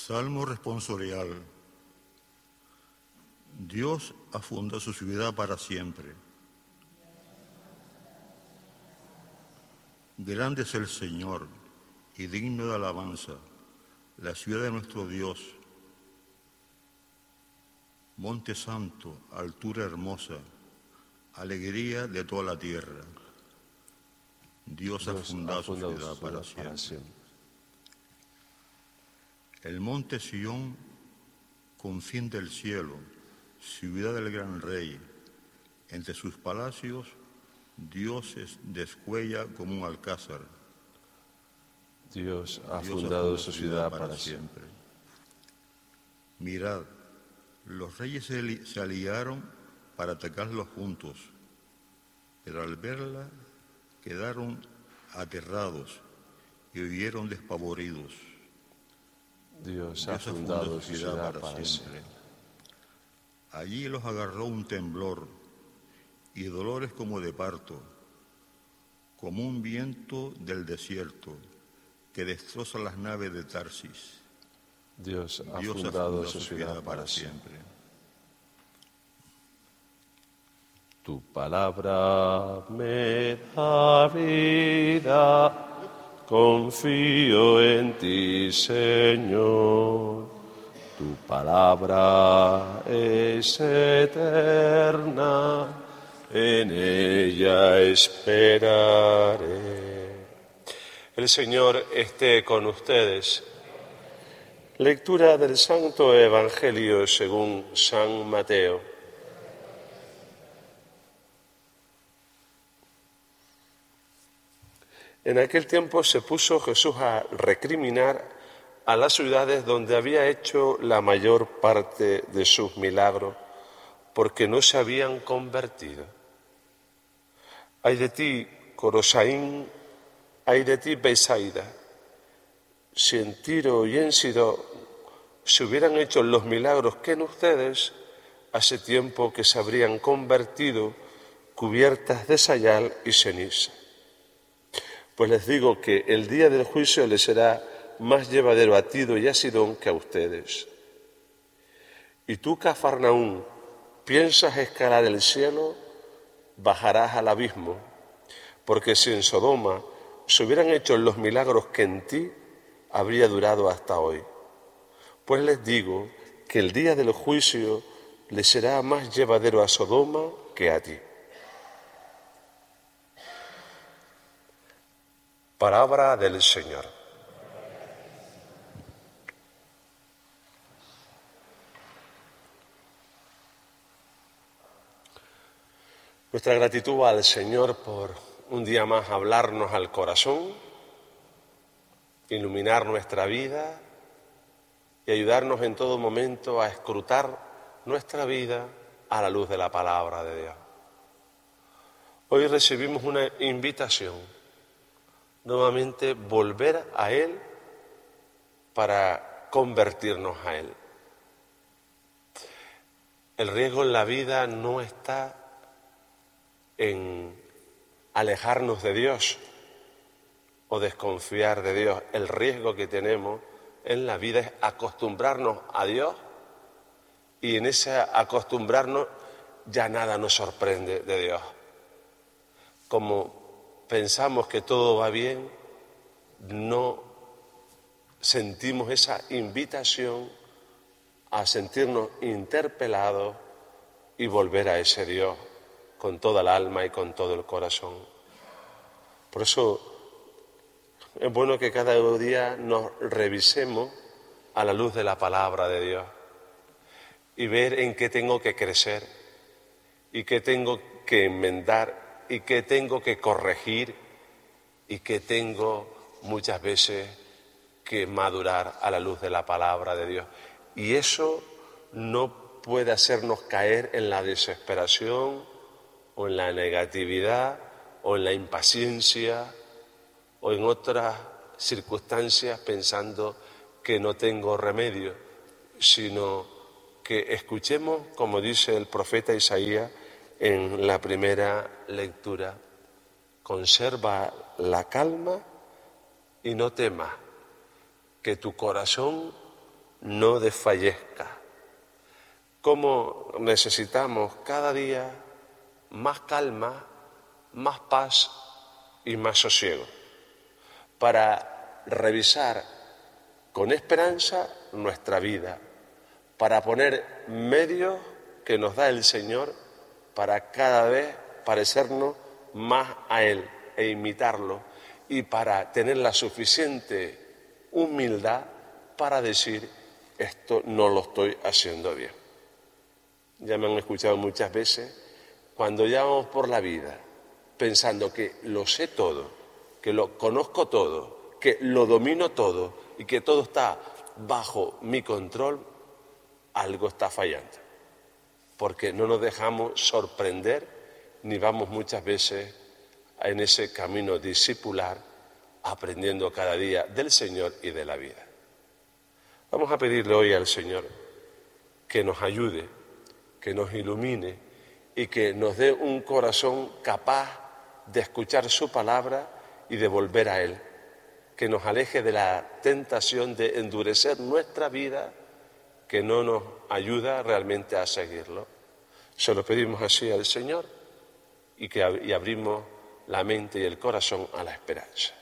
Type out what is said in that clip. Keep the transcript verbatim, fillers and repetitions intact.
Salmo responsorial. Dios ha fundado su ciudad para siempre. Grande es el Señor y digno de alabanza, la ciudad de nuestro Dios. Monte santo, altura hermosa, alegría de toda la tierra. Dios, Dios ha fundado, ha fundado su ciudad, su ciudad para, siempre. para siempre. El monte Sión, confín del cielo, ciudad del gran rey. Entre sus palacios, Dios descuella como un alcázar. Dios ha Dios fundado su ciudad para, para siempre. siempre. Mirad, los reyes se, se aliaron para atacarlos juntos, pero al verla quedaron aterrados y huyeron despavoridos. Dios ha fundado su ciudad para, para siempre. siempre. Allí los agarró un temblor y dolores como de parto, como un viento del desierto que destroza las naves de Tarsis. Dios ha Dios fundado, ha fundado su ciudad, ciudad para siempre. siempre. Tu palabra me da vida. Confío en ti, Señor, tu palabra es eterna, en ella esperaré. El Señor esté con ustedes. Lectura del Santo Evangelio según San Mateo. En aquel tiempo se puso Jesús a recriminar a las ciudades donde había hecho la mayor parte de sus milagros, porque no se habían convertido. Ay de ti, Corosaín, ay de ti, Betsaida. Si en Tiro y en Sidón se hubieran hecho los milagros que en ustedes, hace tiempo que se habrían convertido cubiertas de sayal y ceniza. Pues les digo que el día del juicio les será más llevadero a Tiro y a Sidón que a ustedes. Y tú, Cafarnaúm, piensas escalar el cielo, bajarás al abismo, porque si en Sodoma se hubieran hecho los milagros que en ti, habría durado hasta hoy. Pues les digo que el día del juicio les será más llevadero a Sodoma que a ti. Palabra del Señor. Nuestra gratitud al Señor por un día más hablarnos al corazón, iluminar nuestra vida y ayudarnos en todo momento a escrutar nuestra vida a la luz de la palabra de Dios. Hoy recibimos una invitación. Nuevamente volver a Él para convertirnos a Él. El riesgo en la vida no está en alejarnos de Dios o desconfiar de Dios. El riesgo que tenemos en la vida es acostumbrarnos a Dios y en ese acostumbrarnos ya nada nos sorprende de Dios. Como pensamos que todo va bien, no sentimos esa invitación a sentirnos interpelados y volver a ese Dios con toda el alma y con todo el corazón. Por eso es bueno que cada día nos revisemos a la luz de la palabra de Dios y ver en qué tengo que crecer y qué tengo que enmendar y qué tengo que corregir y qué tengo muchas veces que madurar a la luz de la palabra de Dios. Y eso no puede hacernos caer en la desesperación o en la negatividad o en la impaciencia o en otras circunstancias pensando que no tengo remedio, sino que escuchemos, como dice el profeta Isaías, en la primera lectura, conserva la calma y no temas, que tu corazón no desfallezca. Cómo necesitamos cada día más calma, más paz y más sosiego para revisar con esperanza nuestra vida, para poner medios que nos da el Señor para cada vez parecernos más a Él e imitarlo, y para tener la suficiente humildad para decir: esto no lo estoy haciendo bien. Ya me han escuchado muchas veces, cuando ya vamos por la vida pensando que lo sé todo, que lo conozco todo, que lo domino todo y que todo está bajo mi control, algo está fallando. Porque no nos dejamos sorprender ni vamos muchas veces en ese camino discipular, aprendiendo cada día del Señor y de la vida. Vamos a pedirle hoy al Señor que nos ayude, que nos ilumine y que nos dé un corazón capaz de escuchar su palabra y de volver a Él, que nos aleje de la tentación de endurecer nuestra vida, que no nos ayuda realmente a seguirlo. Se lo pedimos así al Señor y que y abrimos la mente y el corazón a la esperanza.